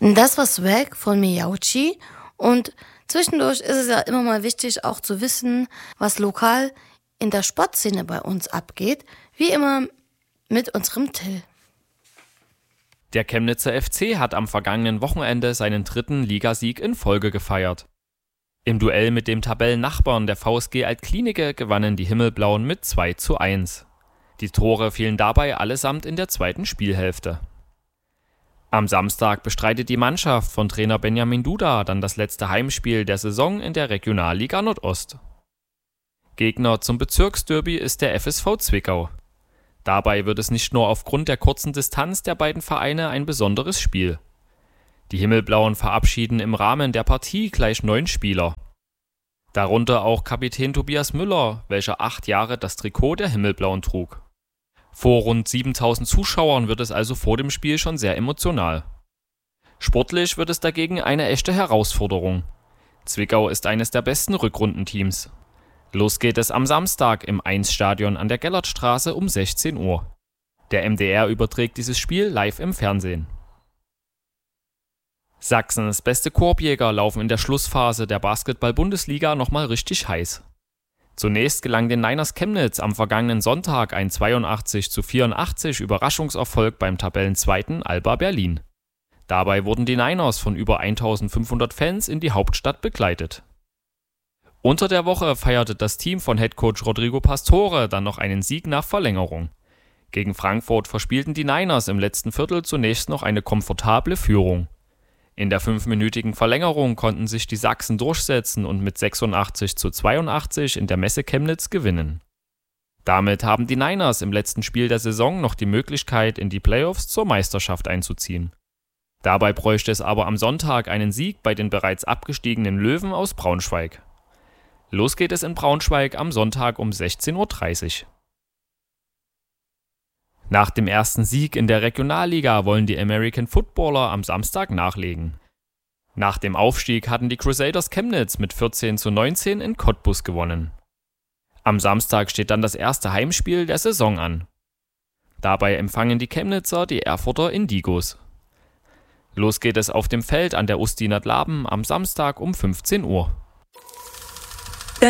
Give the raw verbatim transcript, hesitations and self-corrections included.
Das war Swag von Miyauchi und zwischendurch ist es ja immer mal wichtig, auch zu wissen, was lokal in der Sportszene bei uns abgeht, wie immer mit unserem Till. Der Chemnitzer F C hat am vergangenen Wochenende seinen dritten Ligasieg in Folge gefeiert. Im Duell mit dem Tabellennachbarn der V S G Altklinike gewannen die Himmelblauen mit zwei zu eins. Die Tore fielen dabei allesamt in der zweiten Spielhälfte. Am Samstag bestreitet die Mannschaft von Trainer Benjamin Duda dann das letzte Heimspiel der Saison in der Regionalliga Nordost. Gegner zum Bezirksderby ist der F S V Zwickau. Dabei wird es nicht nur aufgrund der kurzen Distanz der beiden Vereine ein besonderes Spiel. Die Himmelblauen verabschieden im Rahmen der Partie gleich neun Spieler. Darunter auch Kapitän Tobias Müller, welcher acht Jahre das Trikot der Himmelblauen trug. Vor rund siebentausend Zuschauern wird es also vor dem Spiel schon sehr emotional. Sportlich wird es dagegen eine echte Herausforderung. Zwickau ist eines der besten Rückrundenteams. Los geht es am Samstag im eins-Stadion an der Gellertstraße um sechzehn Uhr. Der M D R überträgt dieses Spiel live im Fernsehen. Sachsens beste Korbjäger laufen in der Schlussphase der Basketball-Bundesliga nochmal richtig heiß. Zunächst gelang den Niners Chemnitz am vergangenen Sonntag ein zweiundachtzig zu vierundachtzig Überraschungserfolg beim Tabellenzweiten Alba Berlin. Dabei wurden die Niners von über eintausendfünfhundert Fans in die Hauptstadt begleitet. Unter der Woche feierte das Team von Headcoach Rodrigo Pastore dann noch einen Sieg nach Verlängerung. Gegen Frankfurt verspielten die Niners im letzten Viertel zunächst noch eine komfortable Führung. In der fünfminütigen Verlängerung konnten sich die Sachsen durchsetzen und mit sechsundachtzig zu zweiundachtzig in der Messe Chemnitz gewinnen. Damit haben die Niners im letzten Spiel der Saison noch die Möglichkeit, in die Playoffs zur Meisterschaft einzuziehen. Dabei bräuchte es aber am Sonntag einen Sieg bei den bereits abgestiegenen Löwen aus Braunschweig. Los geht es in Braunschweig am Sonntag um sechzehn Uhr dreißig. Nach dem ersten Sieg in der Regionalliga wollen die American Footballer am Samstag nachlegen. Nach dem Aufstieg hatten die Crusaders Chemnitz mit vierzehn zu neunzehn in Cottbus gewonnen. Am Samstag steht dann das erste Heimspiel der Saison an. Dabei empfangen die Chemnitzer die Erfurter Indigos. Los geht es auf dem Feld an der Ustinat Laben am Samstag um fünfzehn Uhr.